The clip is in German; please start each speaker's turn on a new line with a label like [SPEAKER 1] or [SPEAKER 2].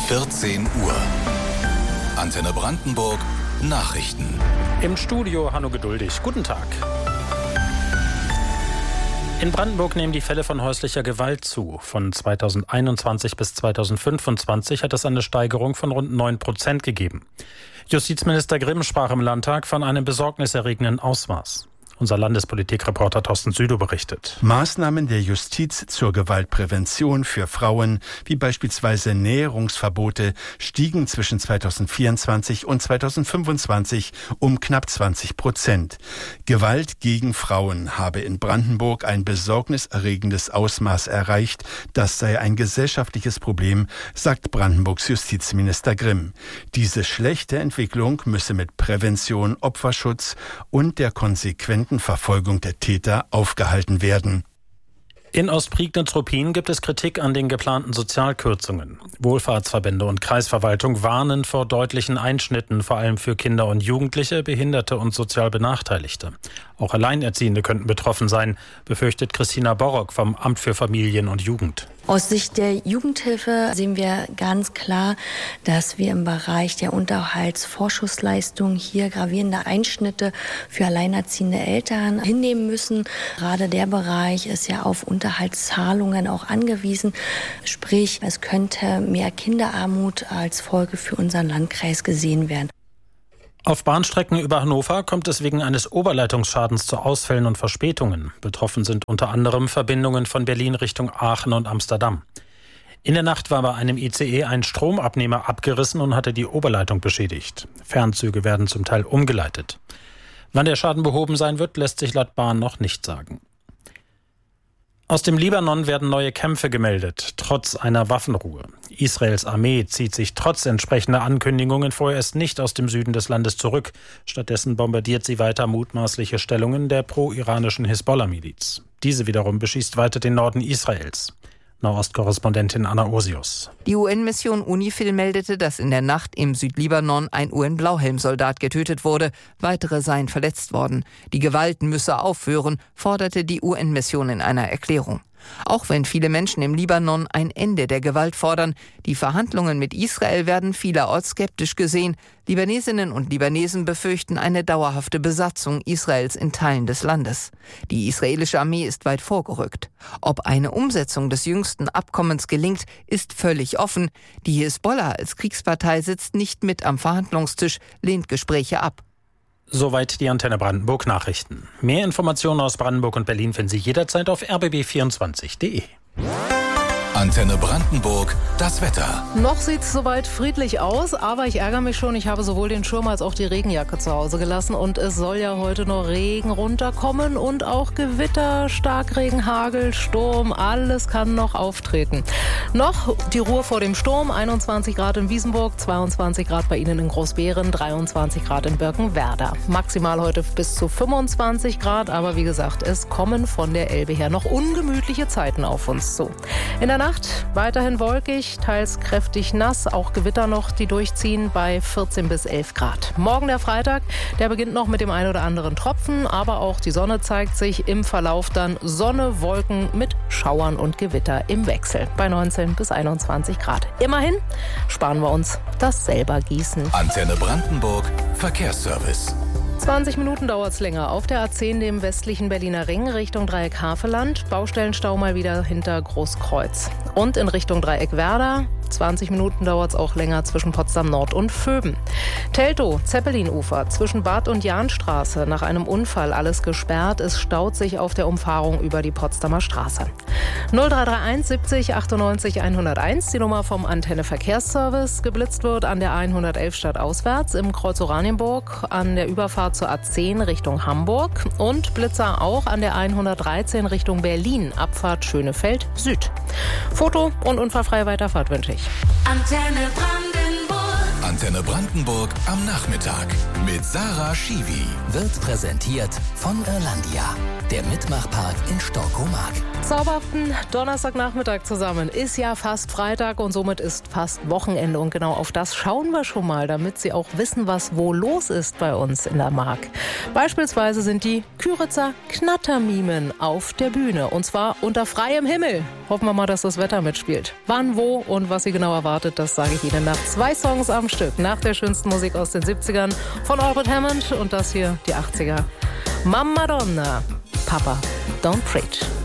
[SPEAKER 1] 14 Uhr. Antenne Brandenburg Nachrichten.
[SPEAKER 2] Im Studio Hanno Geduldig. Guten Tag. In Brandenburg nehmen die Fälle von häuslicher Gewalt zu. Von 2021 bis 2025 hat es eine Steigerung von rund 9% gegeben. Justizminister Grimm sprach im Landtag von einem besorgniserregenden Ausmaß. Unser Landespolitikreporter Thorsten Südow berichtet.
[SPEAKER 3] Maßnahmen der Justiz zur Gewaltprävention für Frauen, wie beispielsweise Näherungsverbote, stiegen zwischen 2024 und 2025 um knapp 20%. Gewalt gegen Frauen habe in Brandenburg ein besorgniserregendes Ausmaß erreicht. Das sei ein gesellschaftliches Problem, sagt Brandenburgs Justizminister Grimm. Diese schlechte Entwicklung müsse mit Prävention, Opferschutz und der konsequenten Verfolgung der Täter aufgehalten werden.
[SPEAKER 2] In Ostprignitz-Ruppin gibt es Kritik an den geplanten Sozialkürzungen. Wohlfahrtsverbände und Kreisverwaltung warnen vor deutlichen Einschnitten, vor allem für Kinder und Jugendliche, Behinderte und sozial Benachteiligte. Auch Alleinerziehende könnten betroffen sein, befürchtet Christina Borrock vom Amt für Familien und Jugend.
[SPEAKER 4] Aus Sicht der Jugendhilfe sehen wir ganz klar, dass wir im Bereich der Unterhaltsvorschussleistung hier gravierende Einschnitte für alleinerziehende Eltern hinnehmen müssen. Gerade der Bereich ist ja auf Unterhaltszahlungen auch angewiesen. Sprich, es könnte mehr Kinderarmut als Folge für unseren Landkreis gesehen werden.
[SPEAKER 2] Auf Bahnstrecken über Hannover kommt es wegen eines Oberleitungsschadens zu Ausfällen und Verspätungen. Betroffen sind unter anderem Verbindungen von Berlin Richtung Aachen und Amsterdam. In der Nacht war bei einem ICE ein Stromabnehmer abgerissen und hatte die Oberleitung beschädigt. Fernzüge werden zum Teil umgeleitet. Wann der Schaden behoben sein wird, lässt sich laut Bahn noch nicht sagen. Aus dem Libanon werden neue Kämpfe gemeldet, trotz einer Waffenruhe. Israels Armee zieht sich trotz entsprechender Ankündigungen vorerst nicht aus dem Süden des Landes zurück. Stattdessen bombardiert sie weiter mutmaßliche Stellungen der pro-iranischen Hisbollah-Miliz. Diese wiederum beschießt weiter den Norden Israels. Nahost-Korrespondentin Anna Osius.
[SPEAKER 5] Die UN-Mission UNIFIL meldete, dass in der Nacht im Südlibanon ein UN-Blauhelm-Soldat getötet wurde. Weitere seien verletzt worden. Die Gewalt müsse aufhören, forderte die UN-Mission in einer Erklärung. Auch wenn viele Menschen im Libanon ein Ende der Gewalt fordern, die Verhandlungen mit Israel werden vielerorts skeptisch gesehen. Libanesinnen und Libanesen befürchten eine dauerhafte Besatzung Israels in Teilen des Landes. Die israelische Armee ist weit vorgerückt. Ob eine Umsetzung des jüngsten Abkommens gelingt, ist völlig offen. Die Hisbollah als Kriegspartei sitzt nicht mit am Verhandlungstisch, lehnt Gespräche ab.
[SPEAKER 2] Soweit die Antenne Brandenburg Nachrichten. Mehr Informationen aus Brandenburg und Berlin finden Sie jederzeit auf rbb24.de.
[SPEAKER 1] Antenne Brandenburg, das Wetter.
[SPEAKER 6] Noch sieht es soweit friedlich aus, aber ich ärgere mich schon. Ich habe sowohl den Schirm als auch die Regenjacke zu Hause gelassen und es soll ja heute noch Regen runterkommen und auch Gewitter, Starkregen, Hagel, Sturm, alles kann noch auftreten. Noch die Ruhe vor dem Sturm, 21 Grad in Wiesenburg, 22 Grad bei Ihnen in Großbeeren, 23 Grad in Birkenwerder. Maximal heute bis zu 25 Grad, aber wie gesagt, es kommen von der Elbe her noch ungemütliche Zeiten auf uns zu. In der Nacht weiterhin wolkig, teils kräftig nass, auch Gewitter noch, die durchziehen bei 14 bis 11 Grad. Morgen der Freitag, der beginnt noch mit dem ein oder anderen Tropfen, aber auch die Sonne zeigt sich im Verlauf dann Sonne, Wolken mit Schauern und Gewitter im Wechsel bei 19 bis 21 Grad. Immerhin sparen wir uns das selber Gießen.
[SPEAKER 1] Antenne Brandenburg, Verkehrsservice.
[SPEAKER 6] 20 Minuten dauert es länger. Auf der A10, dem westlichen Berliner Ring, Richtung Dreieck Havelland. Baustellenstau mal wieder hinter Großkreuz. Und in Richtung Dreieck Werder. 20 Minuten dauert es auch länger zwischen Potsdam Nord und Vöben. Teltow, Zeppelinufer, zwischen Bad und Jahnstraße. Nach einem Unfall alles gesperrt. Es staut sich auf der Umfahrung über die Potsdamer Straße. 0331 70 98 101, die Nummer vom Antenne Verkehrsservice. Geblitzt wird an der A111 stadtauswärts im Kreuz Oranienburg, an der Überfahrt zur A10 Richtung Hamburg und Blitzer auch an der A113 Richtung Berlin, Abfahrt Schönefeld Süd. Foto und unfallfreie Weiterfahrt wünsche ich.
[SPEAKER 1] Antenne Brandenburg. Antenne Brandenburg am Nachmittag mit Sarah Schiwi.
[SPEAKER 7] Wird präsentiert von Irlandia. der Mitmachpark in Storkomark.
[SPEAKER 6] Zauberhaften Donnerstagnachmittag zusammen. Ist ja fast Freitag und somit ist fast Wochenende. Und genau auf das schauen wir schon mal, damit Sie auch wissen, was wo los ist bei uns in der Mark. Beispielsweise sind die Kyritzer Knattermimen auf der Bühne. Und zwar unter freiem Himmel. Hoffen wir mal, dass das Wetter mitspielt. Wann, wo und was Sie genau erwartet, das sage ich Ihnen nach 2 Songs am Stück. Nach der schönsten Musik aus den 70ern von Albert Hammond und das hier die 80er. Mamma Donna, Papa, don't preach.